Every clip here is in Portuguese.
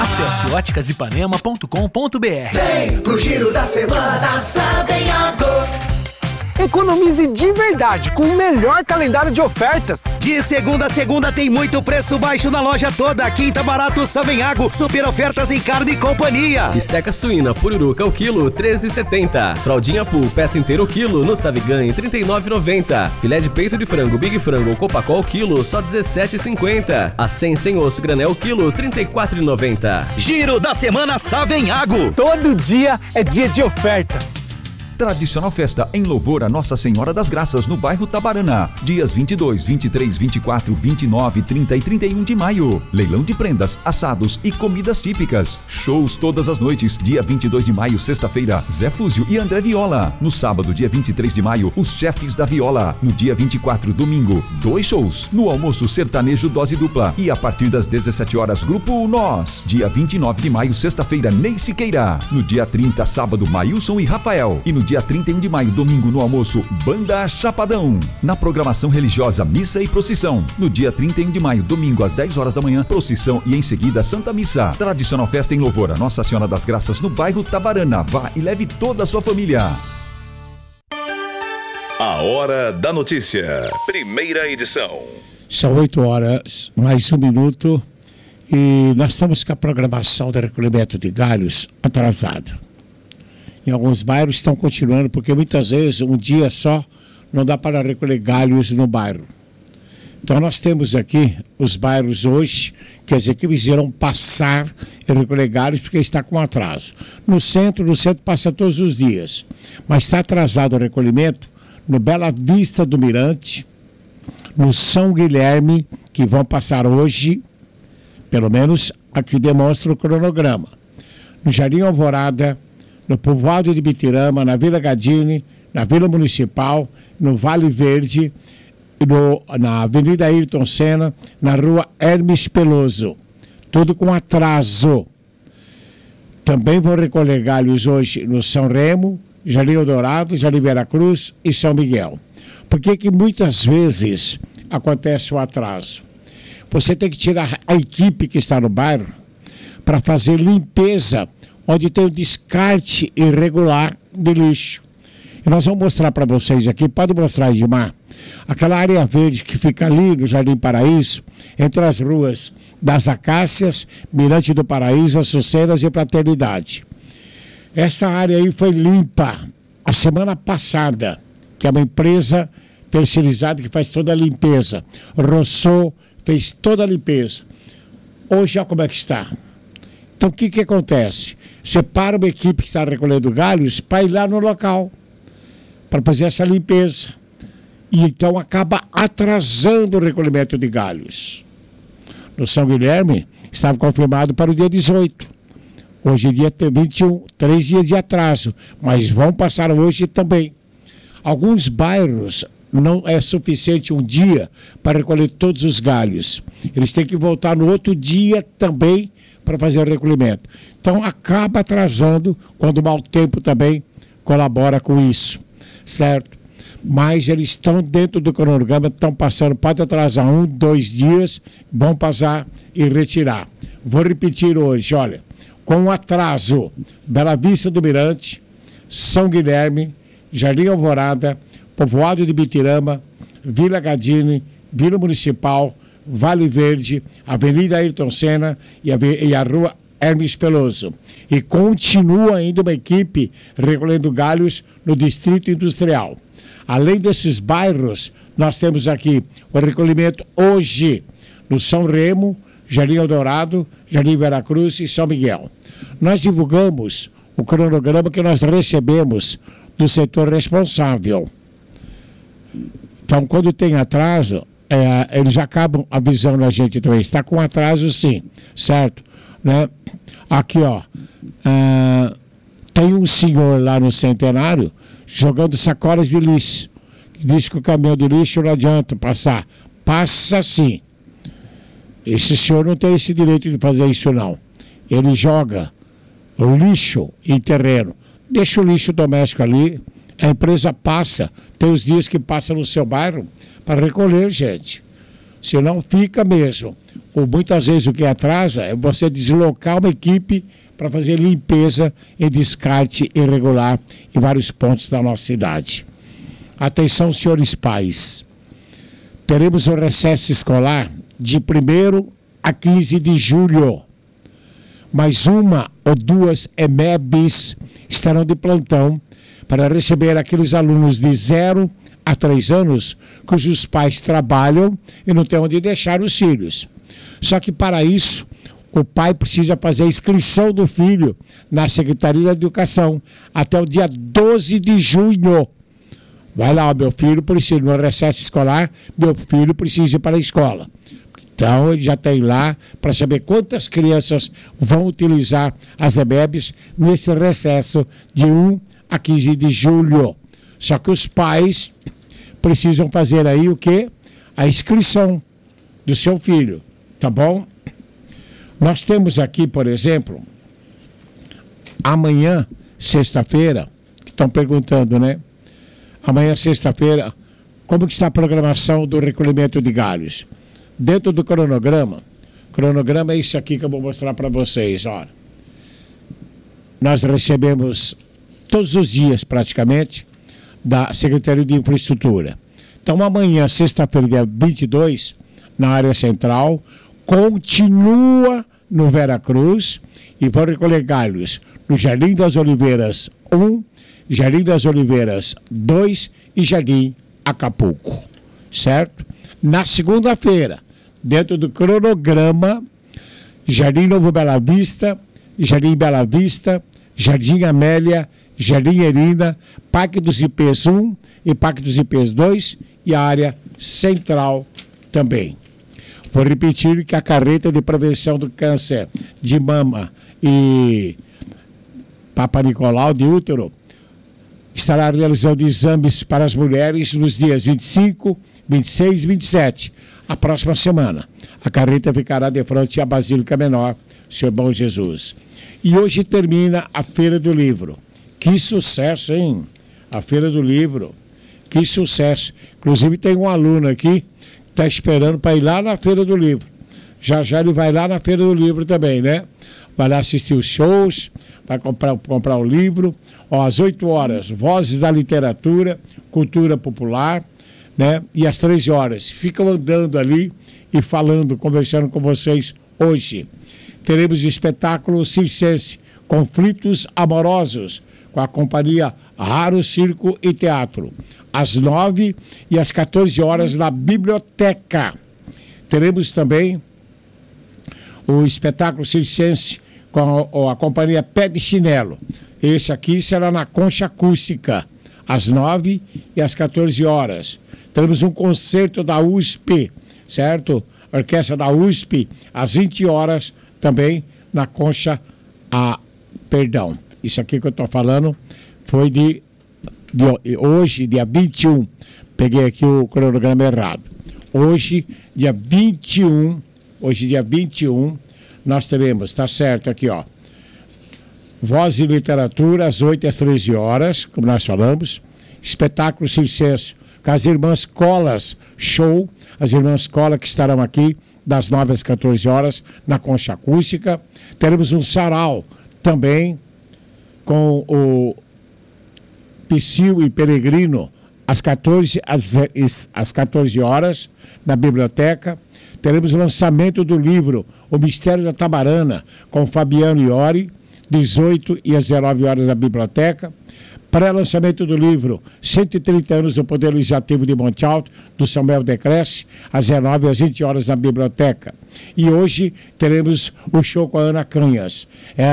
Acesse óticasipanema.com.br. Vem pro Giro da Semana Savenhago. Economize de verdade com o melhor calendário de ofertas. De segunda a segunda tem muito preço baixo na loja toda. Quinta barato Savenhago, super ofertas em carne e companhia. Bisteca suína pururuca o quilo, 13,70. Fraldinha Pool, peça inteira o quilo, no Savigan, 39,90. Filé de peito de frango Big Frango ou Copacol quilo, só 17,50. A 100 sem osso granel quilo, 34,90. Giro da Semana Savenhago. Todo dia é dia de oferta. Tradicional festa em louvor a Nossa Senhora das Graças no bairro Tabarana. Dias 22, 23, 24, 29, 30 e 31 de maio. Leilão de prendas, assados e comidas típicas. Shows todas as noites. Dia 22 de maio, sexta-feira, Zé Fúzio e André Viola. No sábado, dia 23 de maio, os Chefes da Viola. No dia 24, domingo, 2 shows. No almoço, sertanejo dose dupla. E a partir das 17 horas, Grupo Nós. Dia 29 de maio, sexta-feira, Ney Siqueira. No dia 30, sábado, Maílson e Rafael. E no dia 31 de maio, domingo, no almoço, Banda Chapadão. Na programação religiosa, missa e procissão. No dia 31 de maio, domingo, às 10 horas da manhã, procissão e em seguida, Santa Missa. Tradicional festa em louvor a Nossa Senhora das Graças no bairro Tabarana. Vá e leve toda a sua família. A Hora da Notícia, primeira edição. São 8 horas, mais 1 minuto, e nós estamos com a programação de recolhimento de galhos atrasada. Em alguns bairros estão continuando, porque muitas vezes um dia só não dá para recolher galhos no bairro. Então nós temos aqui os bairros hoje, que as equipes irão passar e recolher galhos, porque está com atraso. No centro passa todos os dias, mas está atrasado o recolhimento no Bela Vista do Mirante, no São Guilherme, que vão passar hoje, pelo menos aqui demonstra o cronograma. No Jardim Alvorada, no Povoado de Bitirama, na Vila Gadini, na Vila Municipal, no Vale Verde, na Avenida Ayrton Senna, na Rua Hermes Peloso. Tudo com atraso. Também vão recolher galhos hoje no São Remo, Jardim Eldorado, Jardim Veracruz e São Miguel. Por que muitas vezes acontece o atraso? Você tem que tirar a equipe que está no bairro para fazer limpeza onde tem o descarte irregular de lixo. E nós vamos mostrar para vocês aqui, pode mostrar, Edmar, aquela área verde que fica ali no Jardim Paraíso, entre as ruas das Acácias, Mirante do Paraíso, Açucenas e Fraternidade. Essa área aí foi limpa a semana passada, que é uma empresa terceirizada que faz toda a limpeza. Rossô fez toda a limpeza. Hoje, olha como é que está. Então, o que acontece? Separa uma equipe que está recolhendo galhos para ir lá no local, para fazer essa limpeza. E então acaba atrasando o recolhimento de galhos. No São Guilherme, estava confirmado para o dia 18. Hoje em dia tem 21, 3 dias de atraso, mas vão passar hoje também. Alguns bairros não é suficiente um dia para recolher todos os galhos. Eles têm que voltar no outro dia também para fazer o recolhimento. Então acaba atrasando quando o mau tempo também colabora com isso, certo? Mas eles estão dentro do cronograma, estão passando, pode atrasar 1, 2 dias, vão passar e retirar. Vou repetir hoje, olha, com atraso, Bela Vista do Mirante, São Guilherme, Jardim Alvorada, Povoado de Bitirama, Vila Gadini, Vila Municipal, Vale Verde, Avenida Ayrton Senna e a Rua Hermes Peloso. E continua ainda uma equipe recolhendo galhos no Distrito Industrial. Além desses bairros, nós temos aqui o recolhimento hoje no São Remo, Jardim Eldorado, Jardim Veracruz e São Miguel. Nós divulgamos o cronograma que nós recebemos do setor responsável. Então, quando tem atraso, eles acabam avisando a gente também. Está com atraso, sim, certo? Né? Aqui, ó, tem um senhor lá no Centenário jogando sacolas de lixo. Diz que o caminhão de lixo não adianta passar. Passa sim. Esse senhor não tem esse direito de fazer isso, não. Ele joga o lixo em terreno. Deixa o lixo doméstico ali, a empresa passa. Tem os dias que passa no seu bairro para recolher, gente. senão fica mesmo. Ou muitas vezes o que atrasa é você deslocar uma equipe para fazer limpeza e descarte irregular em vários pontos da nossa cidade. Atenção, senhores pais. Teremos um recesso escolar de 1º a 15 de julho. Mais 1 ou 2 EMEBs estarão de plantão para receber aqueles alunos de 0 a 3 anos cujos pais trabalham e não têm onde deixar os filhos. Só que para isso, o pai precisa fazer a inscrição do filho na Secretaria da Educação até o dia 12 de junho. Vai lá, meu filho precisa, no recesso escolar, meu filho precisa ir para a escola. Então, ele já tem lá para saber quantas crianças vão utilizar as EMEBs nesse recesso de 1 a 15 de julho. Só que os pais precisam fazer aí o quê? A inscrição do seu filho, tá bom? Nós temos aqui, por exemplo, amanhã, sexta-feira, que estão perguntando, né? Amanhã, sexta-feira, como que está a programação do recolhimento de galhos? Dentro do cronograma é isso aqui que eu vou mostrar para vocês, ó. Nós recebemos todos os dias, praticamente, da Secretaria de Infraestrutura. Então, amanhã, sexta-feira, dia 22, na área central, continua no Veracruz e vão recolher galhos no Jardim das Oliveiras 1, Jardim das Oliveiras 2 e Jardim Acapulco, certo? Na segunda-feira, dentro do cronograma, Jardim Novo Bela Vista, Jardim Bela Vista, Jardim Amélia, Jardim Erina, Parque dos Ipês 1 e Parque dos Ipês 2 e a área central também. Vou repetir que a carreta de prevenção do câncer de mama e Papa Nicolau de útero estará realizando exames para as mulheres nos dias 25, 26 e 27, a próxima semana. A carreta ficará de frente à Basílica Menor, Senhor Bom Jesus. E hoje termina a Feira do Livro. Que sucesso, hein? A Feira do Livro. Que sucesso. Inclusive tem um aluno aqui que está esperando para ir lá na Feira do Livro. Já ele vai lá na Feira do Livro também, né? Vai lá assistir os shows, vai comprar o livro. Ó, às 8 horas, Vozes da Literatura, Cultura Popular, né? E às 13 horas, ficam andando ali e falando, conversando com vocês hoje. Teremos o espetáculo circense Conflitos Amorosos, com a companhia Raro Circo e Teatro, às 9 e às 14 horas na biblioteca. Teremos também o espetáculo circense com a companhia Pé de Chinelo. Esse aqui será na Concha Acústica, às 9 e às 14 horas. Teremos um concerto da USP, certo? A orquestra da USP, às 20 horas, também na Concha Perdão. Isso aqui que eu estou falando foi de hoje, dia 21. Peguei aqui o cronograma errado. Hoje, dia 21, nós teremos, tá certo aqui, ó. Voz e Literatura, às 8 e às 13 horas, como nós falamos. Espetáculo circense com as Irmãs Colas Show. As Irmãs Colas que estarão aqui das 9 às 14 horas na Concha Acústica. Teremos um sarau também com o Psyu e Peregrino às 14 horas na biblioteca. Teremos o lançamento do livro O Mistério da Tabarana com Fabiano Iori, 18 e às 19 horas na biblioteca. Pré-lançamento do livro 130 anos do Poder Legislativo de Monte Alto, do Samuel Decresce, às 19 e às 20 horas na biblioteca. E hoje teremos o show com a Ana Canhas.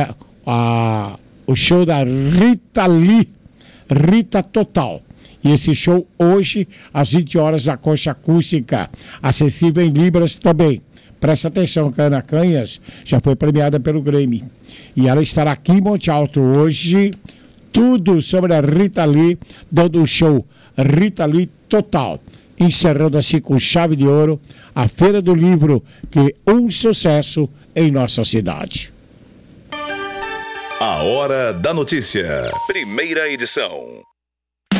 O show da Rita Lee, Rita Total. E esse show hoje, às 20 horas, na Concha Acústica, acessível em Libras também. Presta atenção, que a Ana Canhas já foi premiada pelo Grêmio. E ela estará aqui em Monte Alto hoje, tudo sobre a Rita Lee, dando o show Rita Lee Total. Encerrando assim com chave de ouro a Feira do Livro, que é um sucesso em nossa cidade. A Hora da Notícia, primeira edição.